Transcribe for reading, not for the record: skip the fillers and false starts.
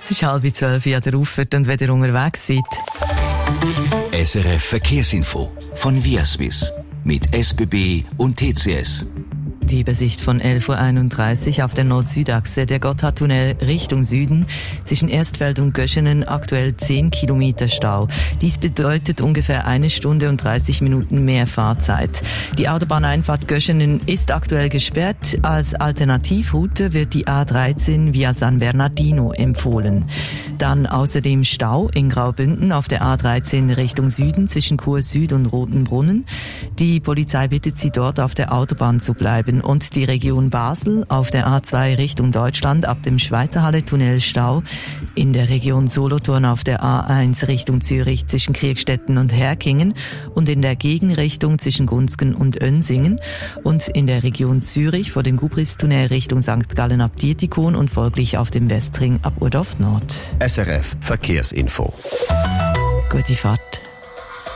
Es ist 11:30 an der Auffahrt und wenn ihr unterwegs seid. SRF Verkehrsinfo von Viaswiss mit SBB und TCS. Die Übersicht von 11:31 Uhr auf der Nord-Süd-Achse, der Gotthardtunnel Richtung Süden, zwischen Erstfeld und Göschenen aktuell 10 Kilometer Stau. Dies bedeutet ungefähr 1 Stunde und 30 Minuten mehr Fahrzeit. Die Autobahneinfahrt Göschenen ist aktuell gesperrt. Als Alternativroute wird die A13 via San Bernardino empfohlen. Dann außerdem Stau in Graubünden auf der A13 Richtung Süden zwischen Chur Süd und Rotenbrunnen. Die Polizei bittet Sie dort auf der Autobahn zu bleiben. Und die Region Basel auf der A2 Richtung Deutschland ab dem Schweizerhalle-Tunnel Stau. In der Region Solothurn auf der A1 Richtung Zürich zwischen Kriegstetten und Herkingen und in der Gegenrichtung zwischen Gunzgen und Önsingen. Und in der Region Zürich vor dem Gubristunnel Richtung St. Gallen ab Dietikon und folglich auf dem Westring ab Urdorf Nord. SRF Verkehrsinfo. Gute Fahrt.